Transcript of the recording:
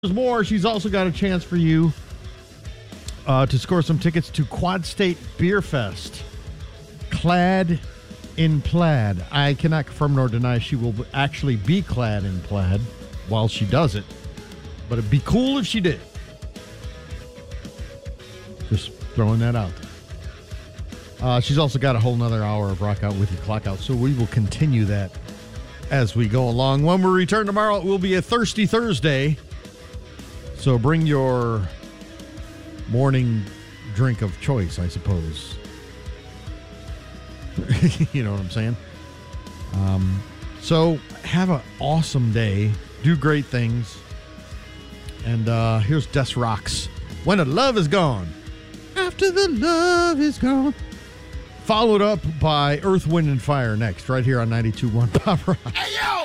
There's more. She's also got a chance for you to score some tickets to Quad State Beer Fest. Clad in plaid. I cannot confirm nor deny she will actually be clad in plaid while she does it, but it'd be cool if she did. Just throwing that out there. She's also got a whole nother hour of Rock Out With You Clock Out, so we will continue that as we go along. When we return tomorrow, it will be a Thirsty Thursday, so bring your morning drink of choice, I suppose. You know what I'm saying? So have an awesome day. Do great things. And here's Des Rocks. When the love is gone. After the love is gone. Followed up by Earth, Wind, and Fire next, right here on 92.1 Pop Rock. Hey, yo!